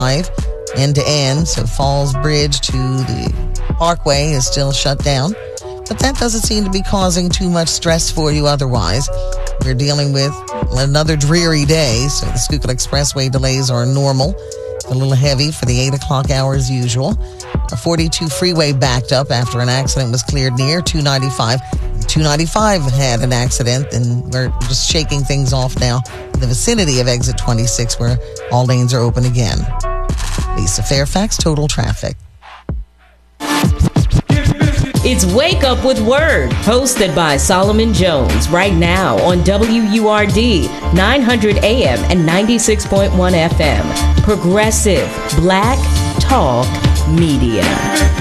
end to end. So Falls Bridge to the Parkway is still shut down. But that doesn't seem to be causing too much stress for you otherwise. We're dealing with another dreary day, so the Schuylkill Expressway delays are normal. A little heavy for the 8 o'clock hour as usual. A 42 freeway backed up after an accident was cleared near 295. 295 had an accident, and we're just shaking things off now in the vicinity of exit 26 where all lanes are open again. Lisa Fairfax, Total Traffic. It's Wake Up with Word, hosted by Solomon Jones, right now on WURD 900 AM and 96.1 FM. Progressive Black Talk Media.